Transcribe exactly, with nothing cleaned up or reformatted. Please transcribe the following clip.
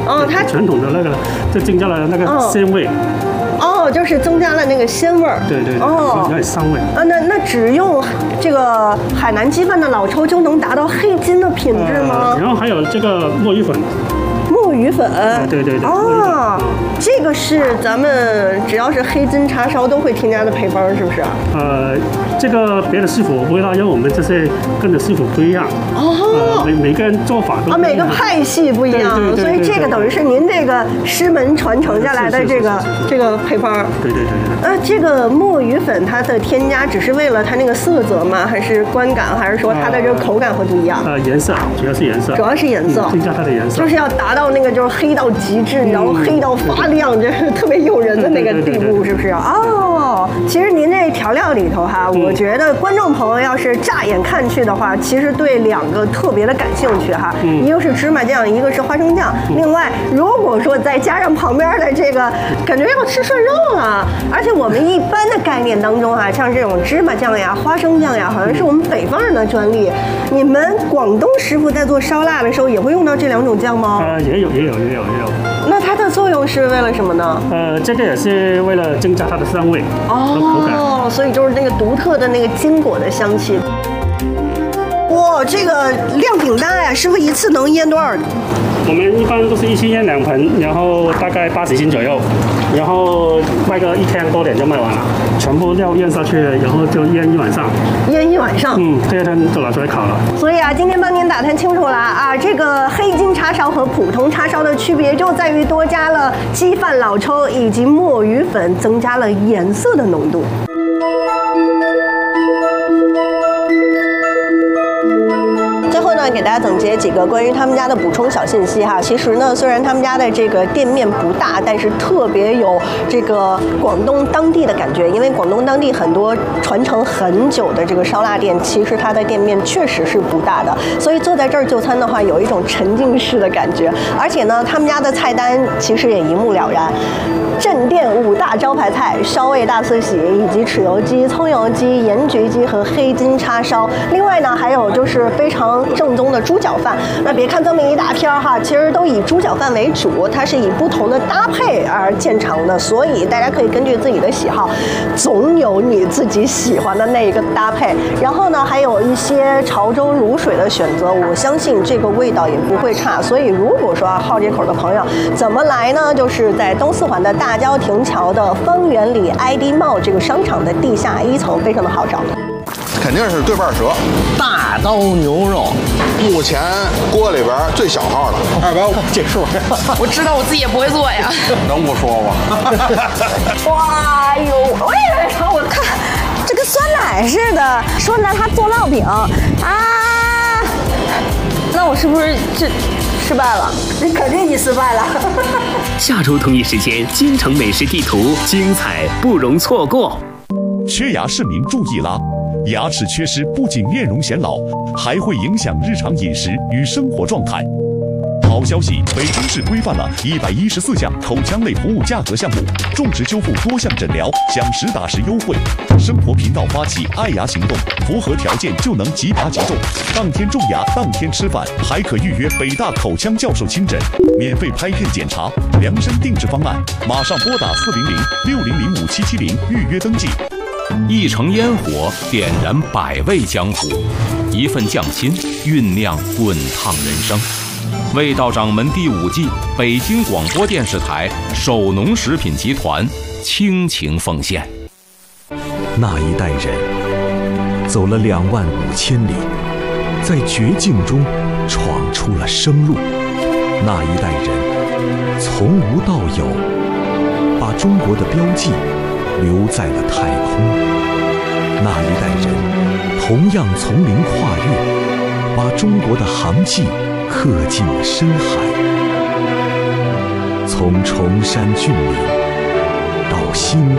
哦，它传统的那个就增加了那个鲜味。 哦，就是增加了那个鲜味儿。 对对对。 哦， 有点膻味。 啊，那那只用这个海南鸡饭的老抽就能达到黑金的品质吗？ 然后还有这个墨鱼粉。 墨鱼粉。 对对对。 哦，这个是咱们只要是黑金叉烧都会添加的配方，是不是？ 呃，这个别的师傅我不知道，因为我们这些跟着师傅不一样。哦。每每个人做法都啊，每个派系不一样，所以这个等于是您这个师门传承下来的这个这个配方。 对对对对。 那这个墨鱼粉它的添加只是为了它那个色泽吗？还是观感？还是说它的这个口感会不一样？ 呃，颜色主要是颜色。 主要是颜色。 增加它的颜色。 就是要达到那个就是黑到极致，然后黑到发亮，这是特别诱人的那个地步，是不是？哦，其实您这调料里头哈，我觉得观众朋友要是乍眼看去的话，其实对两个特别的感兴趣哈，一个是芝麻酱，一个是花生酱。另外，如果说再加上旁边的这个，感觉要吃涮肉了。而且我们一般的概念当中啊，像这种芝麻酱呀、花生酱呀，好像是我们北方人的专利。你们广东师傅在做烧腊的时候也会用到这两种酱吗？ 呃，也有，也有，也有，也有。 那它的作用是为了什么呢？ 呃，这个也是为了增加它的香味和口感。 哦，所以就是那个独特的那个坚果的香气。哇，这个量挺大呀！师傅一次能腌多少？ 我们一般都是一次腌两盆，然后大概八十斤左右，然后卖个一天多点就卖完了。全部料腌下去，然后就腌一晚上。 腌一晚上。 嗯，第二天就拿出来烤了。 所以啊，今天帮您打探清楚了啊，这个黑金叉烧和普通叉烧的区别就在于多加了鸡饭老抽以及墨鱼粉，增加了颜色的浓度。最后呢，给大家总结几个关于他们家的补充小信息哈。其实呢，虽然他们家的这个店面不大，但是特别有这个广东当地的感觉。因为广东当地很多传承很久的这个烧腊店，其实它的店面确实是不大的，所以坐在这儿就餐的话，有一种沉浸式的感觉。而且呢，他们家的菜单其实也一目了然。镇店五大招牌菜：烧味大四喜，以及豉油鸡、葱油鸡、盐焗鸡和黑金叉烧。另外呢，还有就是非常正宗的猪脚饭。那别看这么一大片哈，其实都以猪脚饭为主，它是以不同的搭配而见长的，所以大家可以根据自己的喜好，总有你自己喜欢的那一个搭配。然后呢，还有一些潮州卤水的选择，我相信这个味道也不会差。所以如果说好这口的朋友，怎么来呢？就是在东四环的大郊亭桥的方圆里 I D Mall 这个商场的地下一层，非常的好找。 肯定是对半折， 大刀牛肉， 目前锅里边最小号的二百五这数， 我知道我自己也不会做呀， 能不说吗？ 哇哟，哎呀，我看这跟酸奶似的，说拿它做烙饼啊，那我是不是这失败了？你肯定你失败了。 下周同一时间，京城美食地图，精彩不容错过。 缺牙市民注意啦！牙齿缺失不仅面容显老，还会影响日常饮食与生活状态。好消息，北京市规范了一百一十四项口腔类服务价格项目，种植修复多项诊疗享实打实优惠。生活频道发起爱牙行动，符合条件就能即拔即种，当天种牙当天吃饭，还可预约北大口腔教授亲诊，免费拍片检查，量身定制方案，马上拨打四零零六零零五七七零预约登记。 一城烟火点燃百味江湖，一份匠心酝酿滚烫人生。味道掌门第五季，北京广播电视台首农食品集团倾情奉献。 那一代人走了两万五千里，在绝境中闯出了生路。那一代人从无到有，把中国的标记留在了太空。那一代人同样从零跨越，把中国的航迹刻进了深海。从崇山峻岭到星